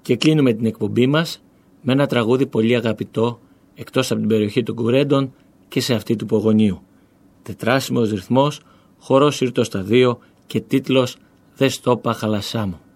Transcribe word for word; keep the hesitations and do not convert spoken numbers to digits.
Και κλείνουμε την εκπομπή μας με ένα τραγούδι πολύ αγαπητό εκτός από την περιοχή των Κουρέντων και σε αυτή του Πογονίου. Τετράσιμος ρυθμός, χορός ήρτο στα δύο και τίτλος «Δε στόπα χαλασά μου».